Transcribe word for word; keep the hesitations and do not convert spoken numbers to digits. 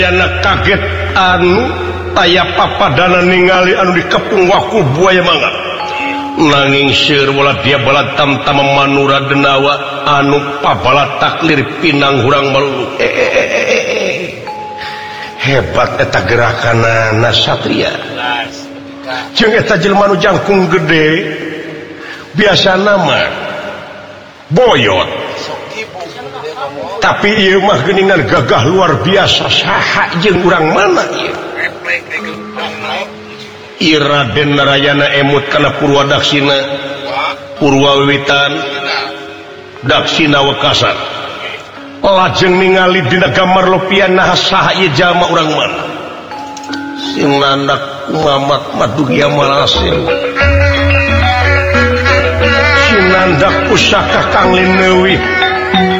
kaget anu aya papadana ningali anu dikepung waku buaya mangga nanging seueur wala dia balad tam-tam manura denawa anu pabala taklir pinang hurang malu hebat eta gerakanana satria jeung eta jelema nu jangkung gede biasa nama boyot tapi ieu mah geuningan gagah luar biasa saha jeung urang mana ieu Raden Narayana emut kana Purwadaksina Purwawiwitan Daksina Wekasan lajeng ningali dina gambar lopian nah saha ieu jalma urang mana sing landak Muhammad Madugia Malasil sinandak pusaka Kang Lineuwih